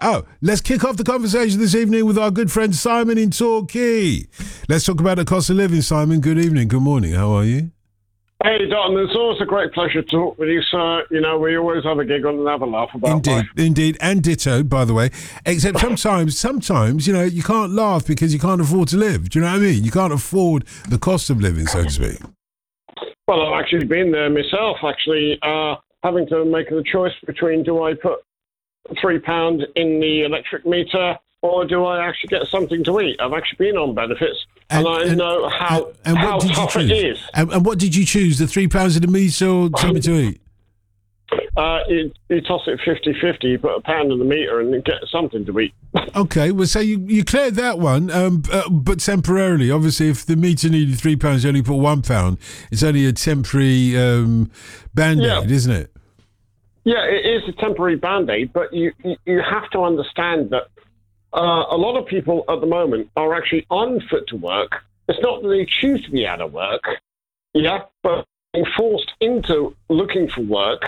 Oh, let's kick off the conversation this evening with our good friend Simon in Torquay. Let's talk about the cost of living. Simon, good evening, good morning. How are you? Hey, Dalton, it's always a great pleasure to talk with you, sir. You know, we always have a giggle and have a laugh about life. Indeed, and ditto, by the way. Except sometimes, you know, you can't laugh because you can't afford to live. Do you know what I mean? You can't afford the cost of living, so to speak. Well, I've actually been there myself, having to make the choice between do I put £3 in the electric meter or do I actually get something to eat? I've actually been on benefits and I know how tough it is. And what did you choose, the £3 in the meter or something to eat? You toss it 50-50, you put £1 in the meter and then get something to eat. Okay, well, so you cleared that one, but temporarily. Obviously, if the meter needed £3, you only put £1. It's only a temporary band-aid, isn't it? Yeah, it is a temporary band-aid, but you have to understand that a lot of people at the moment are actually unfit to work. It's not that they choose to be out of work, but being forced into looking for work,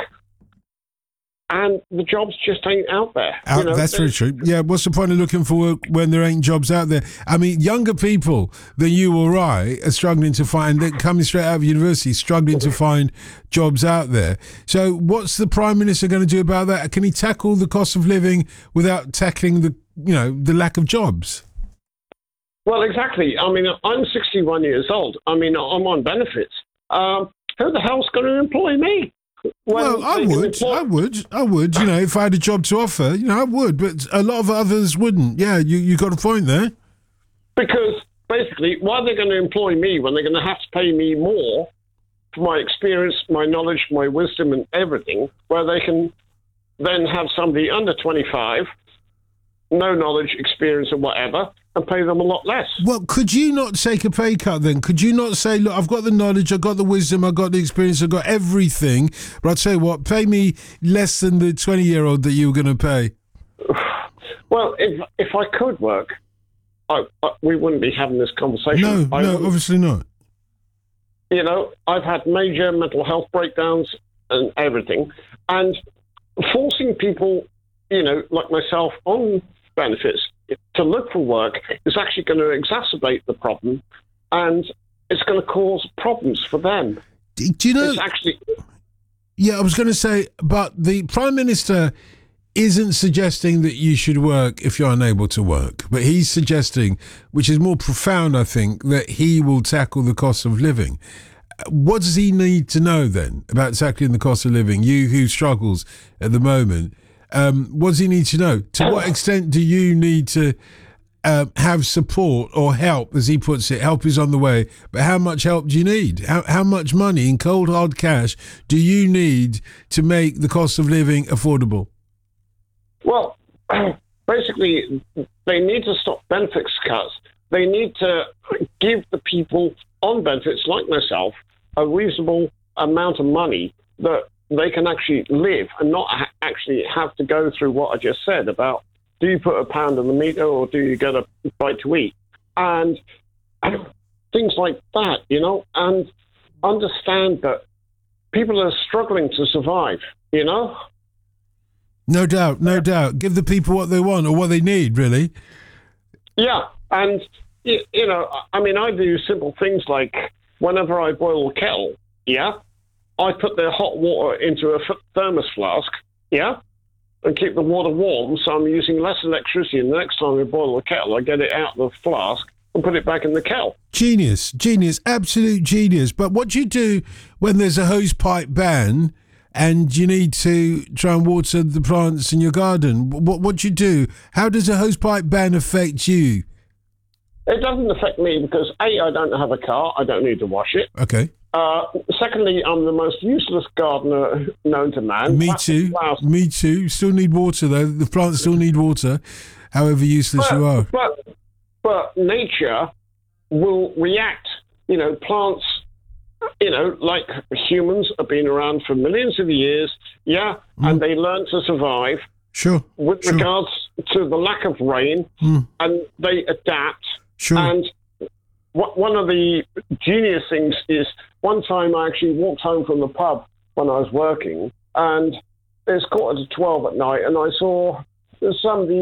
and the jobs just ain't out there. That's very true. Yeah, what's the point of looking for work when there ain't jobs out there? I mean, younger people than you or I are struggling to find, coming straight out of university, struggling to find jobs out there. So what's the Prime Minister going to do about that? Can he tackle the cost of living without tackling the lack of jobs? Well, exactly. I mean, I'm 61 years old. I mean, I'm on benefits. Who the hell's going to employ me? Well, I would. You know, if I had a job to offer, I would. But a lot of others wouldn't. Yeah, you got a point there. Because basically, why are they going to employ me when they're going to have to pay me more for my experience, my knowledge, my wisdom, and everything? Where they can then have somebody under 25, no knowledge, experience, or whatever, and pay them a lot less. Well, could you not take a pay cut then? Could you not say, look, I've got the knowledge, I've got the wisdom, I've got the experience, I've got everything, but I'll tell you what, pay me less than the 20-year-old that you were going to pay? Well, if I could work, we wouldn't be having this conversation. No, obviously not. You know, I've had major mental health breakdowns and everything, and forcing people, like myself, on benefits to look for work is actually going to exacerbate the problem, and it's going to cause problems for them. Do you know? Yeah, I was going to say, but the Prime Minister isn't suggesting that you should work if you're unable to work, but he's suggesting, which is more profound, I think, that he will tackle the cost of living. What does he need to know then about tackling the cost of living? You who struggles at the moment. What does he need to know? To what extent do you need to have support or help, as he puts it? Help is on the way, but how much help do you need? How much money in cold hard cash do you need to make the cost of living affordable? Well, basically, they need to stop benefits cuts. They need to give the people on benefits like myself a reasonable amount of money that they can actually live and not actually have to go through what I just said about do you put £1 in the meter or do you get a bite to eat? And things like that, and understand that people are struggling to survive, No doubt. Give the people what they want or what they need, really. Yeah, and, I mean, I do simple things like whenever I boil a kettle, I put the hot water into a thermos flask, and keep the water warm, so I'm using less electricity, and the next time I boil the kettle, I get it out of the flask and put it back in the kettle. Genius, absolute genius. But what do you do when there's a hose pipe ban and you need to try and water the plants in your garden? What do you do? How does a hose pipe ban affect you? It doesn't affect me because, A, I don't have a car, I don't need to wash it. Okay. Secondly, I'm the most useless gardener known to man. Me too. Still need water, though. The plants still need water, however useless you are. But nature will react. Plants, like humans have been around for millions of years, and they learn to survive. Sure. With regards to the lack of rain, and they adapt. Sure. And one of the genius things is one time I actually walked home from the pub when I was working, and it's 11:45 at night, and I saw somebody